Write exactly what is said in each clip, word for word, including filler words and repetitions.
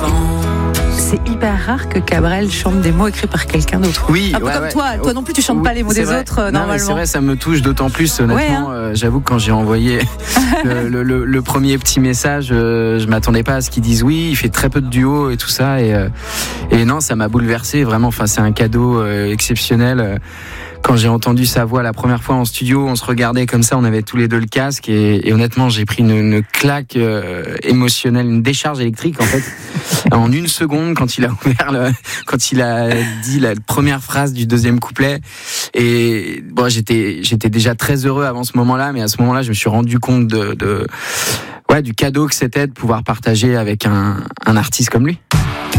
C'est hyper rare que Cabrel chante des mots écrits par quelqu'un d'autre. Oui, un peu ouais, comme ouais. toi. Toi non plus, tu chantes oui, pas les mots des vrai. autres euh, non, normalement. C'est vrai, ça me touche d'autant plus. Honnêtement, ouais, hein. euh, j'avoue que quand j'ai envoyé le, le, le, le premier petit message, euh, je m'attendais pas à ce qu'ils disent oui. Il fait très peu de duos et tout ça, et, euh, et non, ça m'a bouleversé vraiment. Enfin, c'est un cadeau euh, exceptionnel. Quand j'ai entendu sa voix la première fois en studio, on se regardait comme ça, on avait tous les deux le casque et, et honnêtement, j'ai pris une, une claque euh, émotionnelle, une décharge électrique en fait, en une seconde quand il a ouvert le, quand il a dit la première phrase du deuxième couplet. Et bon, j'étais, j'étais déjà très heureux avant ce moment-là, mais à ce moment-là, je me suis rendu compte de, de ouais, du cadeau que c'était de pouvoir partager avec un, un artiste comme lui.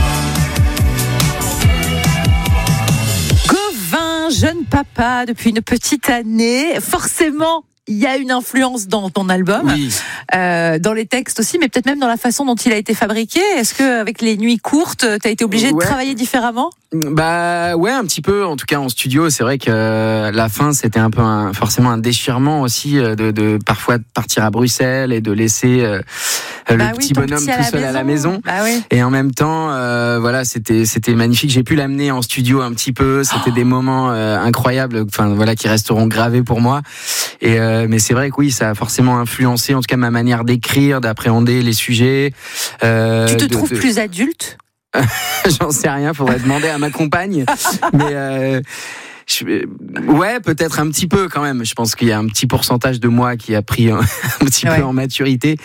Jeune papa depuis une petite année, forcément il y a une influence dans ton album, oui. euh, dans les textes aussi, mais peut-être même dans la façon dont il a été fabriqué. Est-ce que avec les nuits courtes, t'as été obligé ouais. de travailler différemment ? Bah ouais, un petit peu. En tout cas en studio, c'est vrai que euh, la fin c'était un peu un, forcément un déchirement aussi euh, de, de parfois de partir à Bruxelles et de laisser euh, le bah petit oui, bonhomme petit tout seul à la maison. Bah oui. Et en même temps, euh, voilà, c'était c'était magnifique. J'ai pu l'amener en studio un petit peu. C'était oh. des moments euh, incroyables. Enfin voilà, qui resteront gravés pour moi. Et euh, mais c'est vrai que oui, ça a forcément influencé, en tout cas ma manière d'écrire, d'appréhender les sujets. Euh, tu te de, trouves de... plus adulte ? J'en sais rien, faudrait demander à ma compagne. Mais euh, je, ouais, peut-être un petit peu quand même. Je pense qu'il y a un petit pourcentage de moi qui a pris un, un petit ouais. peu en maturité.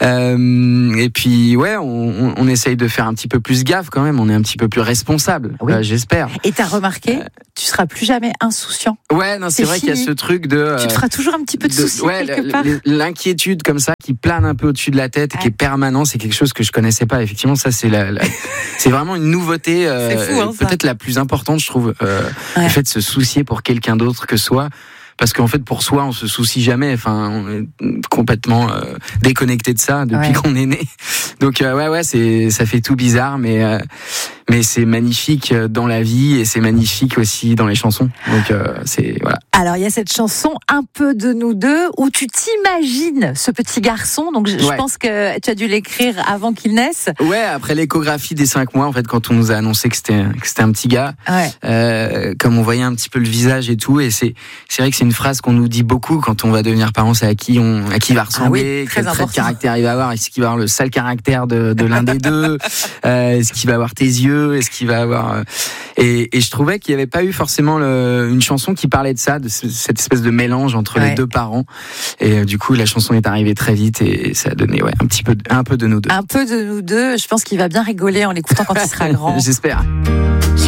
Euh, et puis ouais, on, on essaye de faire un petit peu plus gaffe quand même. On est un petit peu plus responsable, oui. euh, j'espère. Et t'as remarqué, euh, tu seras plus jamais insouciant. Ouais, non, c'est, c'est vrai fini. Qu'il y a ce truc de. Euh, tu te feras toujours un petit peu de, de soucis ouais, quelque part. L'inquiétude comme ça qui plane un peu au-dessus de la tête, ouais. qui est permanent, c'est quelque chose que je connaissais pas. Effectivement, ça c'est la, la c'est vraiment une nouveauté, euh, c'est fou, hein, peut-être la plus importante, je trouve. Euh, ouais. Le fait de se soucier pour quelqu'un d'autre que soi. Parce qu'en fait, pour soi, on se soucie jamais. Enfin, on est complètement euh, déconnecté de ça depuis ouais. qu'on est né. Donc, euh, ouais, ouais, c'est, ça fait tout bizarre, mais euh, mais c'est magnifique dans la vie et c'est magnifique aussi dans les chansons. Donc, euh, c'est voilà. Alors, il y a cette chanson Un peu de nous deux où tu t'imagines ce petit garçon. Donc, je, ouais. je pense que tu as dû l'écrire avant qu'il naisse. Ouais, après l'échographie des cinq mois, en fait, quand on nous a annoncé que c'était que c'était un petit gars, ouais. euh, comme on voyait un petit peu le visage et tout, et c'est c'est vrai que c'est une phrase qu'on nous dit beaucoup quand on va devenir parent, c'est à qui on, à qui va ressembler, ah oui, quel trait de caractère il va avoir, est-ce qu'il va avoir le sale caractère de, de l'un des deux, euh, est-ce qu'il va avoir tes yeux, est-ce qu'il va avoir, euh... et, et je trouvais qu'il n'y avait pas eu forcément le, une chanson qui parlait de ça, de cette espèce de mélange entre ouais. les deux parents, et euh, du coup la chanson est arrivée très vite et ça a donné ouais un petit peu, un peu de nous deux. Un peu de nous deux, je pense qu'il va bien rigoler en l'écoutant quand il sera grand. J'espère.